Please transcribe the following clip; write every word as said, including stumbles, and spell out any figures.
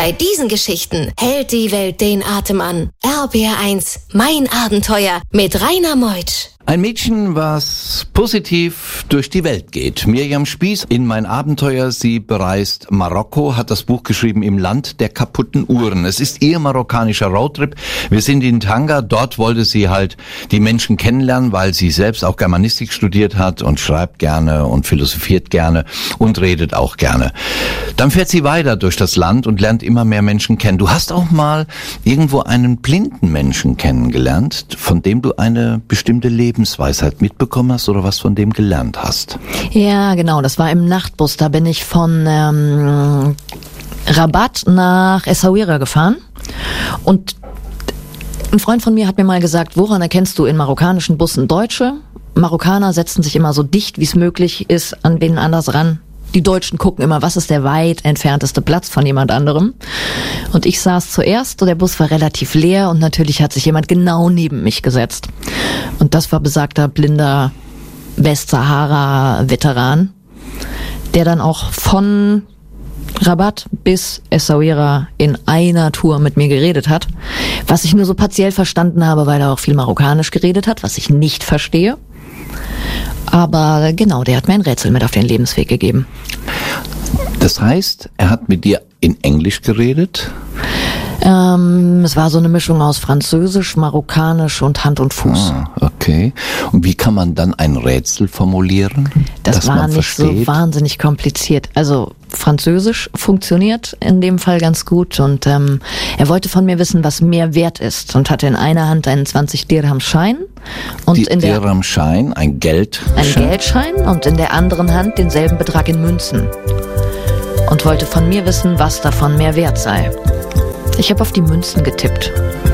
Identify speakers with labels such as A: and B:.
A: Bei diesen Geschichten hält die Welt den Atem an. R B R eins, mein Abenteuer mit Rainer Meutsch.
B: Ein Mädchen, was positiv durch die Welt geht. Mirjam Spieß in Mein Abenteuer. Sie bereist Marokko, hat das Buch geschrieben Im Land der kaputten Uhren. Es ist ihr marokkanischer Roadtrip. Wir sind in Tanga. Dort wollte sie halt die Menschen kennenlernen, weil sie selbst auch Germanistik studiert hat und schreibt gerne und philosophiert gerne und redet auch gerne. Dann fährt sie weiter durch das Land und lernt immer mehr Menschen kennen. Du hast auch mal irgendwo einen blinden Menschen kennengelernt, von dem du eine bestimmte Lebensweisheit Lebensweisheit mitbekommen hast oder was von dem gelernt hast.
C: Ja, genau, das war im Nachtbus. Da bin ich von ähm, Rabat nach Essaouira gefahren und ein Freund von mir hat mir mal gesagt, woran erkennst du in marokkanischen Bussen Deutsche? Marokkaner setzen sich immer so dicht, wie es möglich ist, an wen anders ran. Die Deutschen gucken immer, was ist der weit entfernteste Platz von jemand anderem. Und ich saß zuerst und der Bus war relativ leer und natürlich hat sich jemand genau neben mich gesetzt. Und das war besagter blinder Westsahara-Veteran, der dann auch von Rabat bis Essaouira in einer Tour mit mir geredet hat, was ich nur so partiell verstanden habe, weil er auch viel Marokkanisch geredet hat, was ich nicht verstehe. Aber genau, der hat mir ein Rätsel mit auf den Lebensweg gegeben.
B: Das heißt, er hat mit dir in Englisch geredet?
C: Ähm, es war so eine Mischung aus Französisch, Marokkanisch und Hand und Fuß.
B: Ah, okay. Und wie kann man dann ein Rätsel formulieren?
C: Das war nicht so wahnsinnig kompliziert. Also Französisch funktioniert in dem Fall ganz gut und ähm, er wollte von mir wissen, was mehr wert ist und hatte in einer Hand einen zwanzig Dirham Schein und
B: Die
C: in der
B: Dirham Schein, ein Geldschein.
C: Ein Geldschein und in der anderen Hand denselben Betrag in Münzen und wollte von mir wissen, was davon mehr wert sei. Ich habe auf die Münzen getippt.